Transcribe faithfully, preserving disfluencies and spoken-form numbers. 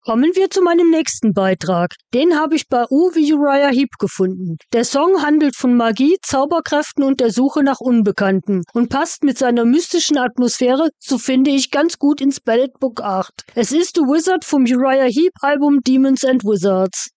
Kommen wir zu meinem nächsten Beitrag. Den habe ich bei U wie Uriah Heep gefunden. Der Song handelt von Magie, Zauberkräften und der Suche nach Unbekannten und passt mit seiner mystischen Atmosphäre, so finde ich, ganz gut ins Ballet Book acht. Es ist The Wizard vom Uriah Heep Album Demons and Wizards.